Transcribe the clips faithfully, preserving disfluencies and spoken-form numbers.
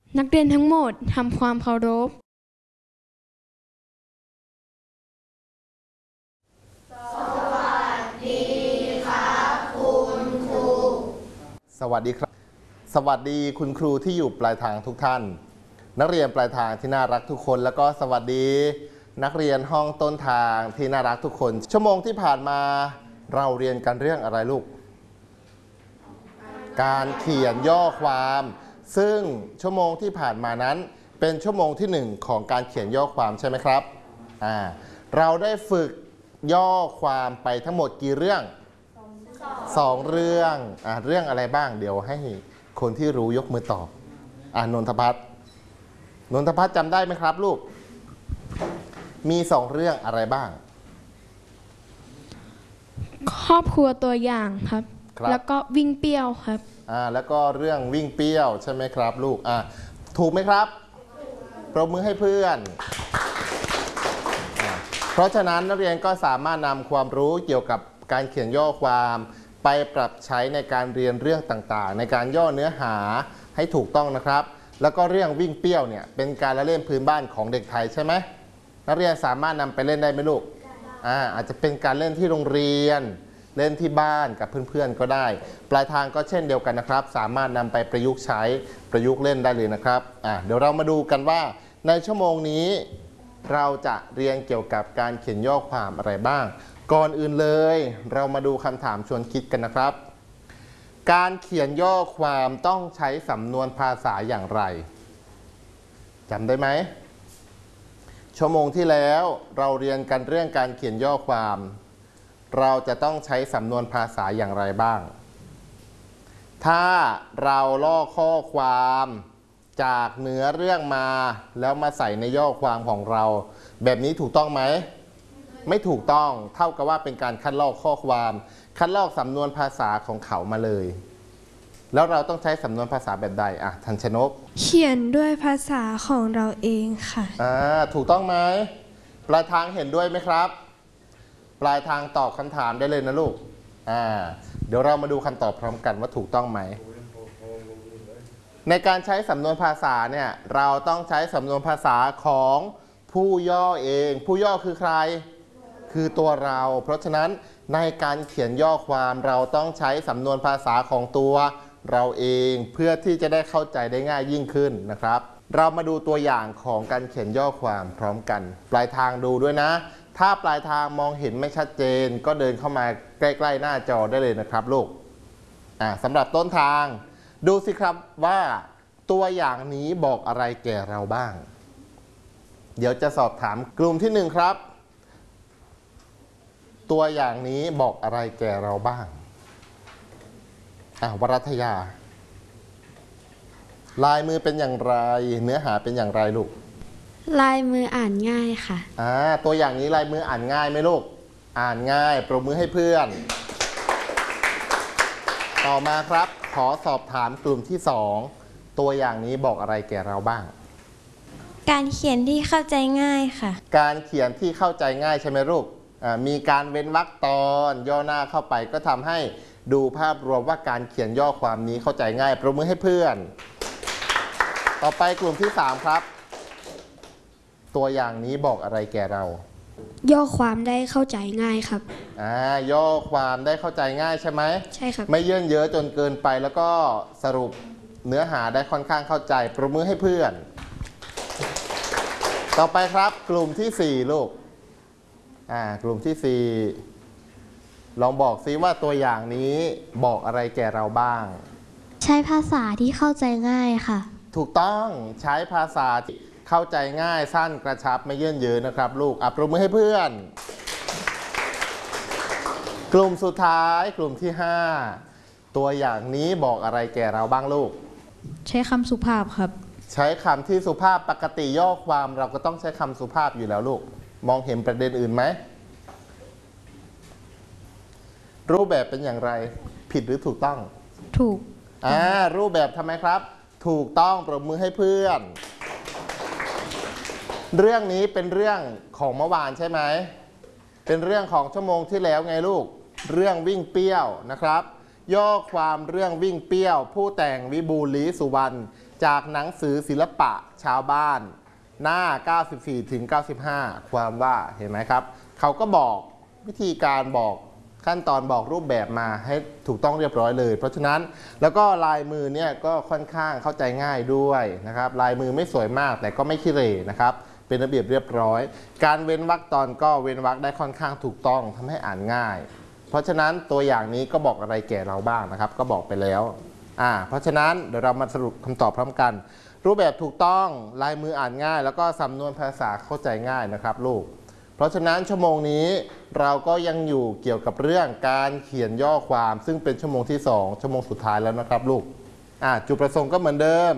นักเรียนทั้งหมดทำความเคารพสวัสดีครับสวัสดีคุณครูที่อยู่ปลายทางทุกท่านนักเรียนปลายทางที่น่ารักทุกคนแล้วก็สวัสดีนักเรียนห้องต้นทางที่น่ารักทุกคนชั่วโมงที่ผ่านมาเราเรียนกันเรื่องอะไรลูกการเขียนย่อความซึ่งชั่วโมงที่ผ่านมานั้นเป็นชั่วโมงที่หนึ่งของการเขียนย่อความใช่ไหมครับอ่าเราได้ฝึกย่อความไปทั้งหมดกี่เรื่องสองเรื่องอ่าเรื่องอะไรบ้างเดี๋ยวให้คนที่รู้ยกมือตอบอ่านนทพัฒน์นนทพัฒน์จำได้ไหมครับลูกมีสองเรื่องอะไรบ้างครอบครัวตัวอย่างครับแล้วก็วิ่งเปรี้ยวครับอ่าแล้วก็เรื่องวิ่งเปรี้ยวใช่ไหมครับลูกอ่าถูกไหมครับปรบมือให้เพื่อนเพราะฉะนั้นนักเรียนก็สามารถนำความรู้เกี่ยวกับการเขียนย่อความไปปรับใช้ในการเรียนเรื่องต่างๆในการย่อเนื้อหาให้ถูกต้องนะครับแล้วก็เรื่องวิ่งเปรี้ยวเนี่ยเป็นการละเล่นพื้นบ้านของเด็กไทยใช่ไหมนักเรียนสามารถนำไปเล่นได้ไหมลูกอ่าอาจจะเป็นการเล่นที่โรงเรียนเล่นที่บ้านกับเพื่อนๆก็ได้ปลายทางก็เช่นเดียวกันนะครับสามารถนำไปประยุกต์ใช้ประยุกต์เล่นได้เลยนะครับอ่าเดี๋ยวเรามาดูกันว่าในชั่วโมงนี้เราจะเรียนเกี่ยวกับการเขียนย่อความอะไรบ้างก่อนอื่นเลยเรามาดูคำถามชวนคิดกันนะครับการเขียนย่อความต้องใช้สำนวนภาษาอย่างไรจำได้ไหมชั่วโมงที่แล้วเราเรียนกันเรื่องการเขียนย่อความเราจะต้องใช้สำนวนภาษาอย่างไรบ้างถ้าเราลอกข้อความจากเนื้อเรื่องมาแล้วมาใส่ในย่อความของเราแบบนี้ถูกต้องไหมไม่ถูกต้องเท่ากับว่าเป็นการคัดลอกข้อความคัดลอกสำนวนภาษาของเขามาเลยแล้วเราต้องใช้สำนวนภาษาแบบใดอ่ะทันชนกเขียนด้วยภาษาของเราเองค่ะอ่าถูกต้องไหมปลายทางเห็นด้วยไหมครับปลายทางตอบคำถามได้เลยนะลูกอ่าเดี๋ยวเรามาดูคำตอบพร้อมกันว่าถูกต้องไหมในการใช้สำนวนภาษาเนี่ยเราต้องใช้สำนวนภาษาของผู้ย่อเองผู้ย่อคือใครคือตัวเราเพราะฉะนั้นในการเขียนย่อความเราต้องใช้สำนวนภาษาของตัวเราเองเพื่อที่จะได้เข้าใจได้ง่ายยิ่งขึ้นนะครับเรามาดูตัวอย่างของการเขียนย่อความพร้อมกันปลายทางดูด้วยนะถ้าปลายทางมองเห็นไม่ชัดเจนก็เดินเข้ามาใกล้ๆหน้าจอได้เลยนะครับลูกอ่าสำหรับต้นทางดูสิครับว่าตัวอย่างนี้บอกอะไรแก่เราบ้างเดี๋ยวจะสอบถามกลุ่มที่หนึ่งครับตัวอย่างนี้บอกอะไรแก่เราบ้างอ่ะวรัตยาลายมือเป็นอย่างไรเนื้อหาเป็นอย่างไรลูกลายมืออ่านง่ายค่ะอ่าตัวอย่างนี้ลายมืออ่านง่ายไหมลูกอ่านง่ายปรบมือให้เพื่อนต่อมาครับขอสอบถามกลุ่มที่สองตัวอย่างนี้บอกอะไรแก่เราบ้างการเขียนที่เข้าใจง่ายค่ะการเขียนที่เข้าใจง่ายใช่ไหมลูกมีการเว้นวรรคตอนย่อหน้าเข้าไปก็ทำให้ดูภาพรวมว่าการเขียนย่อความนี้เข้าใจง่ายปรบมือให้เพื่อนต่อไปกลุ่มที่สามครับตัวอย่างนี้บอกอะไรแก่เราย่อความได้เข้าใจง่ายครับอ่าย่อความได้เข้าใจง่ายใช่ไหมใช่ครับไม่เยื่นเยอะจนเกินไปแล้วก็สรุปเนื้อหาได้ค่อนข้างเข้าใจปรบมือให้เพื่อนต่อไปครับกลุ่มที่สี่ลูกอ่ากลุ่มที่สี่ลองบอกซิว่าตัวอย่างนี้บอกอะไรแก่เราบ้างใช้ภาษาที่เข้าใจง่ายค่ะถูกต้องใช้ภาษาที่เข้าใจง่ายสั้นกระชับไม่เยื่นเยอะนะครับลูกอ่ะปรบมือให้เพื่อนกลุ่มสุดท้ายกลุ่มที่ห้าตัวอย่างนี้บอกอะไรแก่เราบ้างลูกใช้คำสุภาพครับใช้คำที่สุภาพปกติย่อความเราก็ต้องใช้คำสุภาพอยู่แล้วลูกมองเห็นประเด็นอื่นไหมรูปแบบเป็นอย่างไรผิดหรือถูกต้องถูกอ่ารูปแบบทำไมครับถูกต้องปรบมือให้เพื่อนเรื่องนี้เป็นเรื่องของเมื่อวานใช่ไหมเป็นเรื่องของชั่วโมงที่แล้วไงลูกเรื่องวิ่งเปรี้ยวนะครับย่อความเรื่องวิ่งเปรี้ยวผู้แต่งวิบูลย์ลีสุวรรณจากหนังสือศิลปะชาวบ้านหน้า เก้าสิบสี่ถึงเก้าสิบห้า ความว่าเห็นไหมครับเขาก็บอกวิธีการบอกขั้นตอนบอกรูปแบบมาให้ถูกต้องเรียบร้อยเลยเพราะฉะนั้นแล้วก็ลายมือเนี่ยก็ค่อนข้างเข้าใจง่ายด้วยนะครับลายมือไม่สวยมากแต่ก็ไม่ขี้เหร่นะครับเป็นระเบียบเรียบร้อยการเว้นวรรคตอนก็เว้นวรรคได้ค่อนข้างถูกต้องทำให้อ่านง่ายเพราะฉะนั้นตัวอย่างนี้ก็บอกอะไรแก่เราบ้างนะครับก็บอกไปแล้วอ่าเพราะฉะนั้นเดี๋ยวเรามาสรุปคำตอบพร้อมกันรูปแบบถูกต้องลายมืออ่านง่ายแล้วก็สำนวนภาษาเข้าใจง่ายนะครับลูกเพราะฉะนั้นชั่วโมงนี้เราก็ยังอยู่เกี่ยวกับเรื่องการเขียนย่อความซึ่งเป็นชั่วโมงที่สองชั่วโมงสุดท้ายแล้วนะครับลูกอ่าจุดประสงค์ก็เหมือนเดิม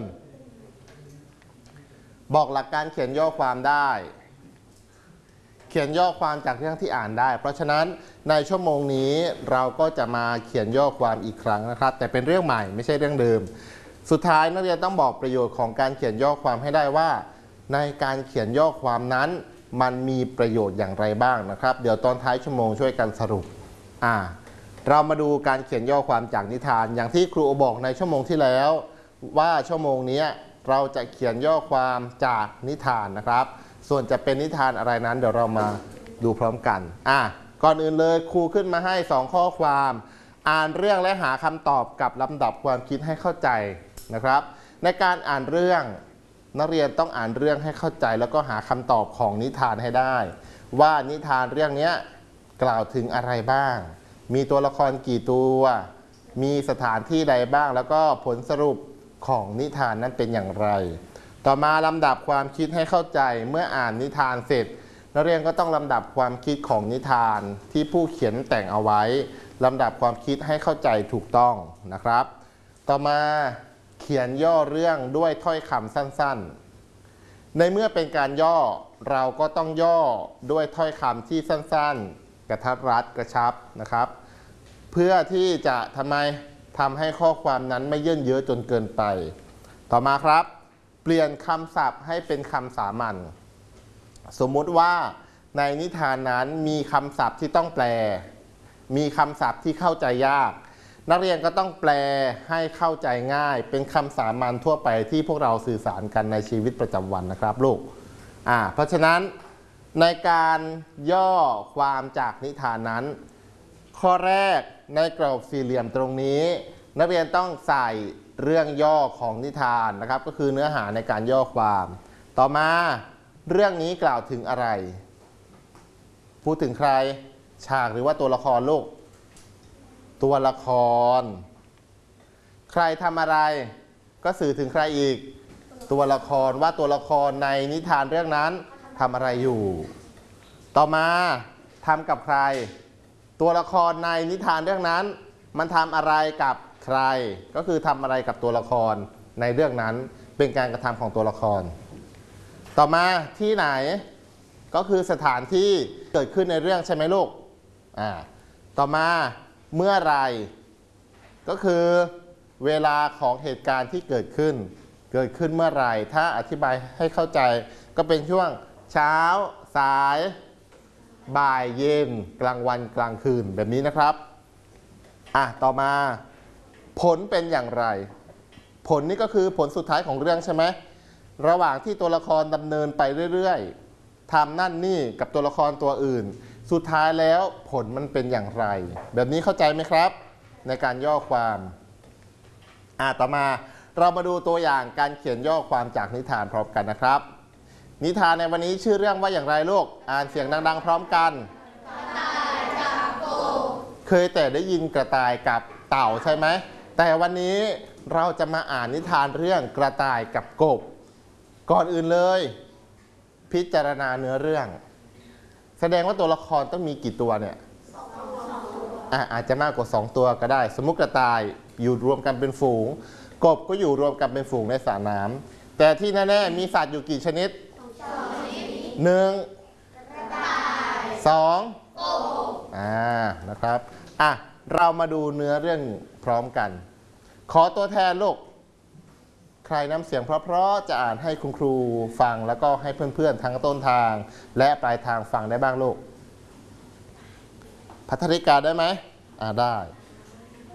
บอกหลักการเขียนย่อความได้เขียนย่อความจากเรื่องที่อ่านได้เพราะฉะนั้นในชั่วโมงนี้เราก็จะมาเขียนย่อความอีกครั้งนะครับแต่เป็นเรื่องใหม่ไม่ใช่เรื่องเดิมสุดท้ายนักเรียนต้องบอกประโยชน์ของการเขียนย่อความให้ได้ว่าในการเขียนย่อความนั้นมันมีประโยชน์อย่างไรบ้างนะครับเดี๋ยวตอนท้ายชั่วโมงช่วยกันสรุปอ่าเรามาดูการเขียนย่อความจากนิทานอย่างที่ครูบอกในชั่วโมงที่แล้วว่าชั่วโมงนี้เราจะเขียนย่อความจากนิทานนะครับส่วนจะเป็นนิทานอะไรนั้นเดี๋ยวเรามาดูพร้อมกันอ่ะก่อนอื่นเลยครูขึ้นมาให้สองข้อความอ่านเรื่องและหาคำตอบกับลำดับความคิดให้เข้าใจนะครับในการอ่านเรื่องนักเรียนต้องอ่านเรื่องให้เข้าใจแล้วก็หาคำตอบของนิทานให้ได้ว่านิทานเรื่องนี้กล่าวถึงอะไรบ้างมีตัวละครกี่ตัวมีสถานที่ใดบ้างแล้วก็ผลสรุปของนิทานนั้นเป็นอย่างไรต่อมาลำดับความคิดให้เข้าใจเมื่ออ่านนิทานเสร็จนักเรียนก็ต้องลำดับความคิดของนิทานที่ผู้เขียนแต่งเอาไว้ลำดับความคิดให้เข้าใจถูกต้องนะครับต่อมาเขียนย่อเรื่องด้วยถ้อยคำสั้นๆในเมื่อเป็นการย่อเราก็ต้องย่อด้วยถ้อยคำที่สั้นๆกระทัดรัดกระชับนะครับเพื่อที่จะทำไมทำให้ข้อความนั้นไม่เยื่นเยอะจนเกินไปต่อมาครับเปลี่ยนคำศัพท์ให้เป็นคำสามัญสมมุติว่าในนิทานนั้นมีคำศัพท์ที่ต้องแปลมีคำศัพท์ที่เข้าใจยากนักเรียนก็ต้องแปลให้เข้าใจง่ายเป็นคำสามัญทั่วไปที่พวกเราสื่อสารกันในชีวิตประจำวันนะครับลูกอ่าเพราะฉะนั้นในการย่อความจากนิทานนั้นข้อแรกในกรอบสี่เหลี่ยมตรงนี้นักเรียนต้องใส่เรื่องย่อของนิทานนะครับก็คือเนื้อหาในการย่อความต่อมาเรื่องนี้กล่าวถึงอะไรพูดถึงใครฉากหรือว่าตัวละครลูกตัวละครใครทำอะไรก็สื่อถึงใครอีกตัวละครว่าตัวละครในนิทานเรื่องนั้นทำอะไรอยู่ต่อมาทำกับใครตัวละครในนิทานเรื่องนั้นมันทำอะไรกับใครก็คือทำอะไรกับตัวละครในเรื่องนั้นเป็นการกระทำของตัวละครต่อมาที่ไหนก็คือสถานที่เกิดขึ้นในเรื่องใช่ไหมลูกอ่าต่อมาเมื่อไรก็คือเวลาของเหตุการณ์ที่เกิดขึ้นเกิดขึ้นเมื่อไรถ้าอธิบายให้เข้าใจก็เป็นช่วงเช้าสายบ่ายเย็นกลางวันกลางคืนแบบนี้นะครับอ่ะต่อมาผลเป็นอย่างไรผลนี่ก็คือผลสุดท้ายของเรื่องใช่ไหมระหว่างที่ตัวละครดำเนินไปเรื่อยๆทำนั่นนี่กับตัวละครตัวอื่นสุดท้ายแล้วผลมันเป็นอย่างไรแบบนี้เข้าใจไหมครับในการย่อความอ่ะต่อมาเรามาดูตัวอย่างการเขียนย่อความจากนิทานพร้อมกันนะครับนิทานในวันนี้ชื่อเรื่องว่าอย่างไรลูกอ่านเสียงดังๆพร้อมกันกระต่ายกับกบเคยแต่ได้ยินกระต่ายกับเต่าใช่ไหมแต่วันนี้เราจะมาอ่านนิทานเรื่องกระต่ายกับกบก่อนอื่นเลยพิจารณาเนื้อเรื่องแสดงว่าตัวละครต้องมีกี่ตัวเนี่ยอ่ะอาจจะมากกว่าสองตัวก็ได้สมมุติกระต่ายอยู่รวมกันเป็นฝูงกบก็อยู่รวมกันเป็นฝูงในสระน้ำแต่ที่แน่ๆมีสัตว์อยู่กี่ชนิดหนึ่งสองอ่านะครับอ่ะเรามาดูเนื้อเรื่องพร้อมกันขอตัวแทนลูกใครนำเสียงเพราะๆจะอ่านให้คุณครูฟังแล้วก็ให้เพื่อนๆทั้งต้นทางและปลายทางฟังได้บ้างลูกภัทริกาได้ไหมอ่าได้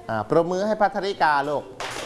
อ่าปรบมือให้พัทริกาลูก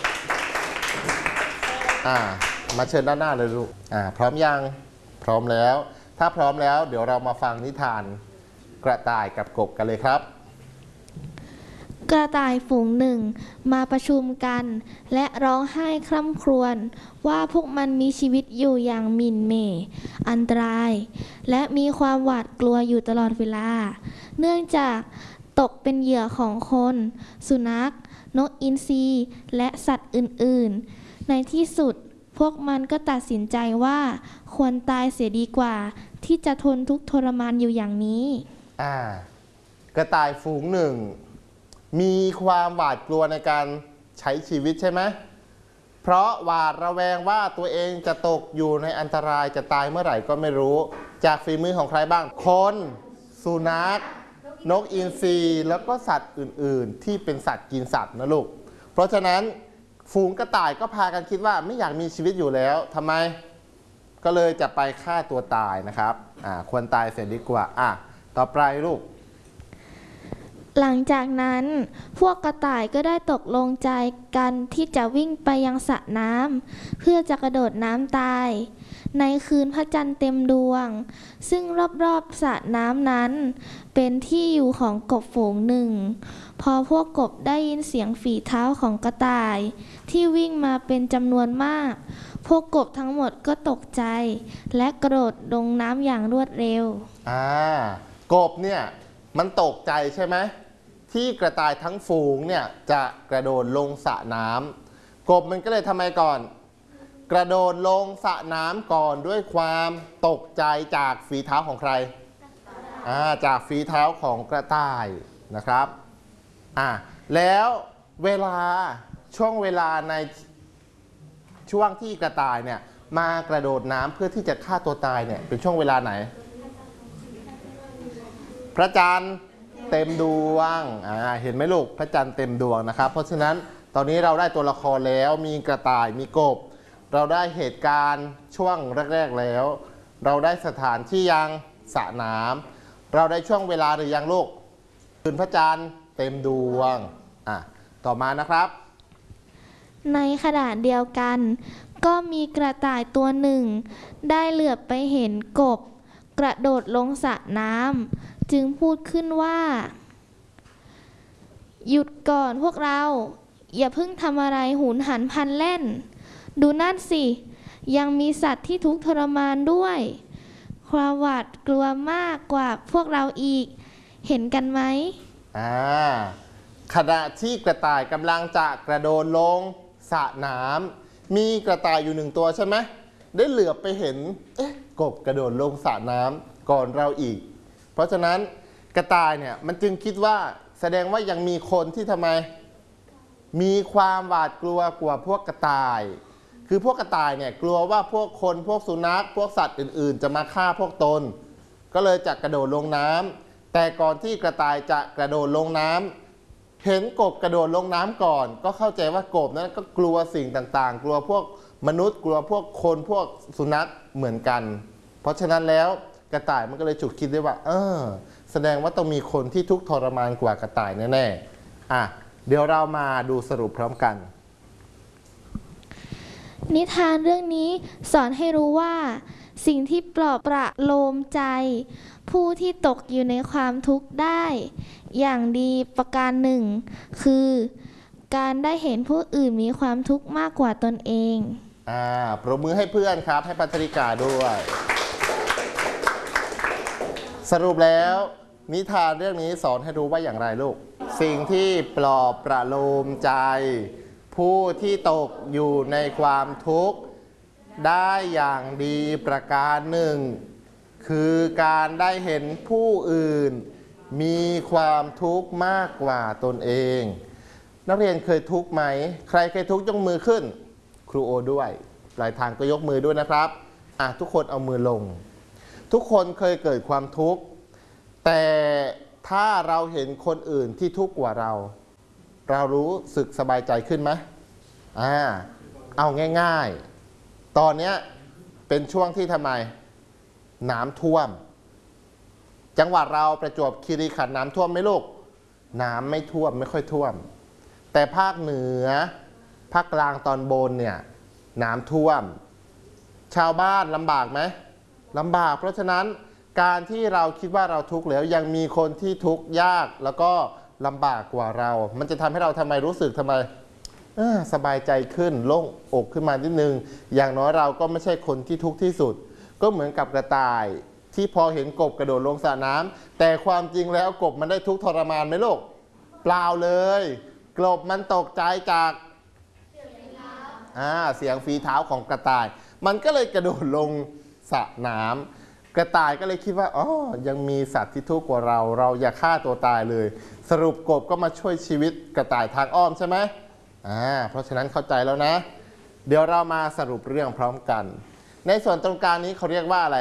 อ่ามาเชิญด้านหน้าเลยลูกอ่าพร้อมยังพร้อมแล้วถ้าพร้อมแล้วเดี๋ยวเรามาฟังนิทานกระต่ายกับกบกันเลยครับกระต่ายฝูงหนึ่งมาประชุมกันและร้องไห้คร่ำครวญว่าพวกมันมีชีวิตอยู่อย่างหมิ่นเหม่อันตรายและมีความหวาดกลัวอยู่ตลอดเวลาเนื่องจากตกเป็นเหยื่อของคนสุนัขนกอินทรีและสัตว์อื่นๆในที่สุดพวกมันก็ตัดสินใจว่าควรตายเสียดีกว่าที่จะทนทุกข์ทรมานอยู่อย่างนี้อ่ากระต่ายฝูงหนึ่งมีความหวาดกลัวในการใช้ชีวิตใช่ไหมเพราะหวาดระแวงว่าตัวเองจะตกอยู่ในอันตรายจะตายเมื่อไหร่ก็ไม่รู้จากฝีมือของใครบ้างคนสุนัขนกอินทรีแล้วก็สัตว์อื่นๆที่เป็นสัตว์กินสัตว์นะลูกเพราะฉะนั้นฝูงกระต่ายก็พากันคิดว่าไม่อยากมีชีวิตอยู่แล้วทำไมก็เลยจะไปฆ่าตัวตายนะครับอ่าควรตายเสียดีกว่าอ่ะต่อไปลูกหลังจากนั้นพวกกระต่ายก็ได้ตกลงใจกันที่จะวิ่งไปยังสระน้ำเพื่อจะกระโดดน้ำตายในคืนพระจันทร์เต็มดวงซึ่งรอบๆสระน้ำนั้นเป็นที่อยู่ของกบฝูงหนึ่งพอพวกกบได้ยินเสียงฝีเท้าของกระต่ายที่วิ่งมาเป็นจำนวนมากพวกกบทั้งหมดก็ตกใจและกระโดดลงน้ำอย่างรวดเร็วอ่ากบเนี่ยมันตกใจใช่ไหมที่กระต่ายทั้งฝูงเนี่ยจะกระโดดลงสระน้ำกบมันก็เลยทำไมก่อนกระโดดลงสระน้ำก่อนด้วยความตกใจจากฝีเท้าของใครอ่าจากฝีเท้าของกระต่ายนะครับอ่าแล้วเวลาช่วงเวลาในช่วงที่กระต่ายเนี่ยมากระโดดน้ำเพื่อที่จะฆ่าตัวตายเนี่ยเป็นช่วงเวลาไหนพระจันทร์เต็มดวงอ่าเห็นไหมลูกพระจันทร์เต็มดวงนะครับเพราะฉะนั้นตอนนี้เราได้ตัวละครแล้วมีกระต่ายมีกบเราได้เหตุการณ์ช่วงแรกๆแล้วเราได้สถานที่ยังสระน้ำเราได้ช่วงเวลาหรือยังลูกคืนพระจันทร์เต็มดวงอ่ะต่อมานะครับในขณะเดียวกันก็มีกระต่ายตัวหนึ่งได้เหลือบไปเห็นกบกระโดดลงสระน้ำจึงพูดขึ้นว่าหยุดก่อนพวกเราอย่าเพิ่งทำอะไรหุนหันพลันแล่นดูนั่นสิยังมีสัตว์ที่ทุกข์ทรมานด้วยความหวาดกลัวมากกว่าพวกเราอีกเห็นกันไหมอ่าขณะที่กระต่ายกำลังจะกระโดดลงสระน้ำมีกระต่ายอยู่หนึ่งตัวใช่ไหมได้เหลือบไปเห็นเอ๊ะกบกระโดดลงสระน้ำก่อนเราอีกเพราะฉะนั้นกระต่ายเนี่ยมันจึงคิดว่าแสดงว่ายังมีคนที่ทำไมมีความหวาดกลัวกว่าพวกกระต่ายคือพวกกระต่ายเนี่ยกลัวว่าพวกคนพวกสุนัขพวกสัตว์อื่นๆจะมาฆ่าพวกตนก็เลยจะกระโดดลงน้ำแต่ก่อนที่กระต่ายจะกระโดดลงน้ำเห็นกบกระโดดลงน้ำก่อนก็เข้าใจว่ากบนั้นก็กลัวสิ่งต่างๆกลัวพวกมนุษย์กลัวพวกคนพวกสุนัขเหมือนกันเพราะฉะนั้นแล้วกระต่ายมันก็เลยฉุกคิดได้ว่าเออแสดงว่าต้องมีคนที่ทุกข์ทรมานกว่ากระต่ายแน่ๆอ่ะเดี๋ยวเรามาดูสรุปพร้อมกันนิทานเรื่องนี้สอนให้รู้ว่าสิ่งที่ปลอบประโลมใจผู้ที่ตกอยู่ในความทุกข์ได้อย่างดีประการหนึ่งคือการได้เห็นผู้อื่นมีความทุกข์มากกว่าตนเองอ่าปรบมือให้เพื่อนครับให้พัทริกาด้วยสรุปแล้วนิทานเรื่องนี้สอนให้รู้ว่าอย่างไรลูกสิ่งที่ปลอบประโลมใจผู้ที่ตกอยู่ในความทุกข์ได้อย่างดีประการหนึ่งคือการได้เห็นผู้อื่นมีความทุกข์มากกว่าตนเองนักเรียนเคยทุกข์ไหมใครเคยทุกข์ยกมือขึ้นครูโอด้วยปลายทางก็ยกมือด้วยนะครับอ่ะทุกคนเอามือลงทุกคนเคยเกิดความทุกข์แต่ถ้าเราเห็นคนอื่นที่ทุกข์กว่าเราเรารู้สึกสบายใจขึ้นไหมอ่าเอาง่ายๆตอนนี้เป็นช่วงที่ทำไมน้ำท่วมจังหวัดเราประจวบคีรีขันธ์น้ำท่วมไหมลูกน้ำไม่ท่วมไม่ค่อยท่วมแต่ภาคเหนือภาคกลางตอนบนเนี่ยน้ำท่วมชาวบ้านลำบากไหมลำบากเพราะฉะนั้นการที่เราคิดว่าเราทุกข์แล้วยังมีคนที่ทุกข์ยากแล้วก็ลำบากกว่าเรา มันจะทำให้เราทำไมรู้สึกทำไมสบายใจขึ้นโล่งอกขึ้นมานิดนึงอย่างน้อยเราก็ไม่ใช่คนที่ทุกข์ที่สุดก็เหมือนกับกระต่ายที่พอเห็นกบกระโดดลงสระน้ำแต่ความจริงแล้วกบมันได้ทุกข์ทรมานไหมลูกเปล่าเลยกบมันตกใจจากอ่าเสียงฝีเท้าของกระต่ายมันก็เลยกระโดดลงสระน้ำกระต่ายก็เลยคิดว่าอ๋อยังมีสัตว์ที่ทุกข์กว่าเราเราอย่าฆ่าตัวตายเลยสรุปกบก็มาช่วยชีวิตกระต่ายทางอ้อมใช่ไหมอ่าเพราะฉะนั้นเข้าใจแล้วนะเดี๋ยวเรามาสรุปเรื่องพร้อมกันในส่วนตรงกลางนี้เขาเรียกว่าอะไร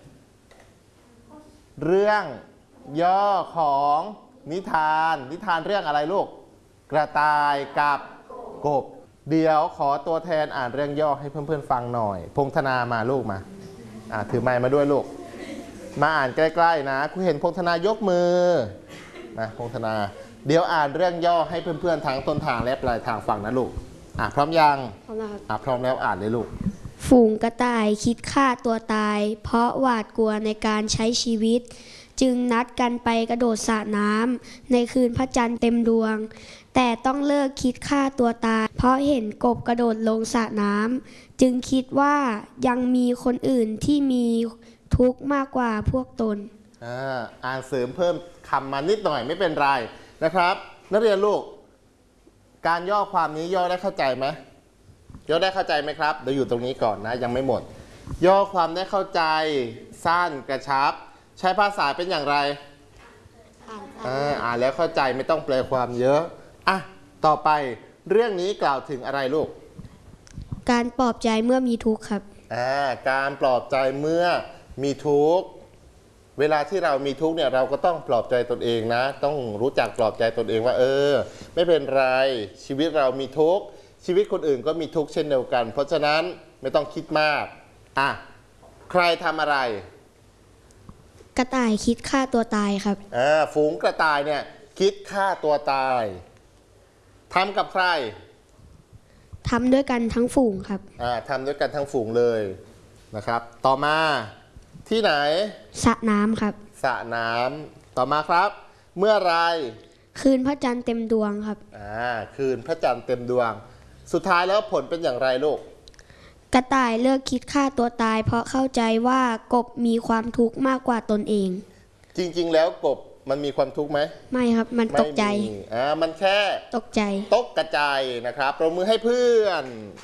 เรื่องย่อของนิทานนิทานเรื่องอะไรลูกกระต่ายกับกบเดี๋ยวขอตัวแทนอ่านเรื่องย่อให้เพื่อนๆฟังหน่อยพงธนามาลูกมาอ่าถือไมค์มาด้วยลูกมาอ่านใกล้ๆนะคุณเห็นพงธนายกมือนะพงธนาเดี๋ยวอ่านเรื่องย่อให้เพื่อนๆทางต้นทางและปลายทางฟังนะลูกอ่ะพร้อมยังพร้อมแล้วครับอ่ะพร้อมแล้วอ่านเลยลูกฝูงกระต่ายคิดฆ่าตัวตายเพราะหวาดกลัวในการใช้ชีวิตจึงนัดกันไปกระโดดสระน้ำในคืนพระจันทร์เต็มดวงแต่ต้องเลิกคิดฆ่าตัวตายเพราะเห็นกบกระโดดลงสระน้ำจึงคิดว่ายังมีคนอื่นที่มีทุกข์มากกว่าพวกตนอ่าอ่านเสริมเพิ่มคำมานิดหน่อยไม่เป็นไรนะครับนักเรียนลูกการย่อความนี้ย่อได้เข้าใจไหมย่อได้เข้าใจไหมครับเดี๋ยวอยู่ตรงนี้ก่อนนะยังไม่หมดย่อความได้เข้าใจสั้นกระชับใช้ภาษาเป็นอย่างไรอ่าอ่านแล้วเข้าใจไม่ต้องแปลความเยอะอ่ะต่อไปเรื่องนี้กล่าวถึงอะไรลูกการปลอบใจเมื่อมีทุกข์ครับอ่าการปลอบใจเมื่อมีทุกข์เวลาที่เรามีทุกข์เนี่ยเราก็ต้องปลอบใจตนเองนะต้องรู้จักปลอบใจตนเองว่าเออไม่เป็นไรชีวิตเรามีทุกข์ชีวิตคนอื่นก็มีทุกข์เช่นเดียวกันเพราะฉะนั้นไม่ต้องคิดมากอ่ะใครทำอะไรกระต่ายคิดฆ่าตัวตายครับอ่าฝูงกระต่ายเนี่ยคิดฆ่าตัวตายทำกับใครทำด้วยกันทั้งฝูงครับอ่าทำด้วยกันทั้งฝูงเลยนะครับต่อมาที่ไหนสระน้ำครับสระน้ำต่อมาครับเมื่อไรคืนพระจันทร์เต็มดวงครับอ่าคืนพระจันทร์เต็มดวงสุดท้ายแล้วผลเป็นอย่างไรลูกกระต่ายเลิกคิดฆ่าตัวตายเพราะเข้าใจว่ากบมีความทุกข์มากกว่าตนเองจริงๆแล้วกบมันมีความทุกข์ไหมไม่ครับมันตกใจอ่ามันแค่ตกใจตกกระจายนะครับปรบมือให้เพื่อน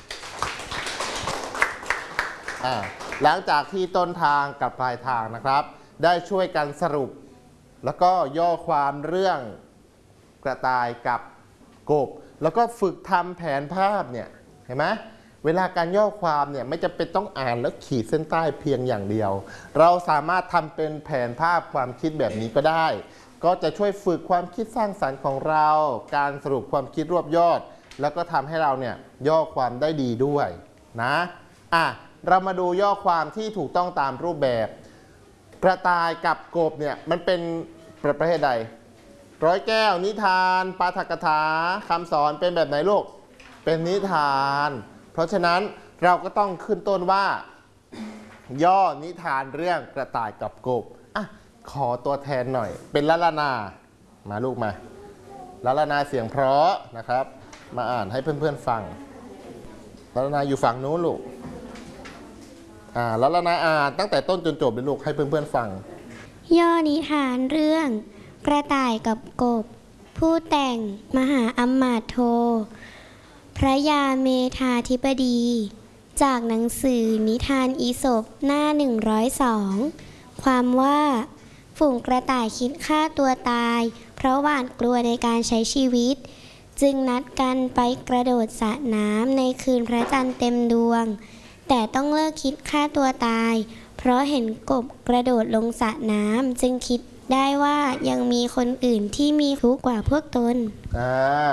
อ่าหลังจากที่ต้นทางกับปลายทางนะครับได้ช่วยกันสรุปแล้วก็ย่อความเรื่องกระต่ายกับกบแล้วก็ฝึกทำแผนภาพเนี่ยเห็นไหมเวลาการย่อความเนี่ยไม่จำเป็นต้องอ่านแล้วขีดเส้นใต้เพียงอย่างเดียวเราสามารถทำเป็นแผนภาพความคิดแบบนี้ก็ได้ก็จะช่วยฝึกความคิดสร้างสรรค์ของเราการสรุปความคิดรวบยอดแล้วก็ทำให้เราเนี่ยย่อความได้ดีด้วยนะอ่ะเรามาดูย่อความที่ถูกต้องตามรูปแบบกระต่ายกับกบเนี่ยมันเป็นประเภทใดร้อยแก้วนิทานปาฐกถาคำสอนเป็นแบบไหนลูกเป็นนิทานเพราะฉะนั้นเราก็ต้องขึ้นต้นว่าย่อนิทานเรื่องกระต่ายกับกบอ่ะขอตัวแทนหน่อยเป็นละละนามาลูกมาละละนาเสียงเพราะนะครับมาอ่านให้เพื่อนๆฟังละละนาอยู่ฝั่งนู้นลูกอ่าละละนาอ่านตั้งแต่ต้นจนจบเลยลูกให้เพื่อนๆฟังย่อนิทานเรื่องกระต่ายกับกบผู้แต่งมหาอมาตย์โทพระยาเมธาธิบดีจากหนังสือนิทานอีสปหน้าหนึ่งร้อยสองความว่าฝูงกระต่ายคิดฆ่าตัวตายเพราะหวาดกลัวในการใช้ชีวิตจึงนัดกันไปกระโดดสระน้ำในคืนพระจันทร์เต็มดวงแต่ต้องเลิกคิดฆ่าตัวตายเพราะเห็นกบกระโดดลงสระน้ำจึงคิดได้ว่ายังมีคนอื่นที่มีทุกข์กว่าพวกตนอ่า